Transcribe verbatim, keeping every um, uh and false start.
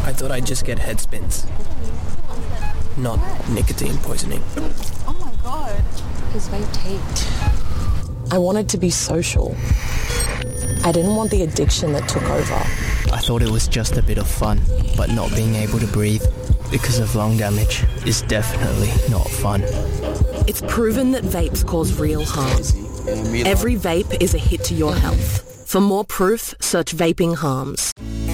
I thought I'd just get head spins. Not nicotine poisoning. Oh my god. His vape taped. I wanted to be social. I didn't want the addiction that took over. I thought it was just a bit of fun, but not being able to breathe because of lung damage is definitely not fun. It's proven that vapes cause real harm. Every vape is a hit to your health. For more proof, search Vaping Harms.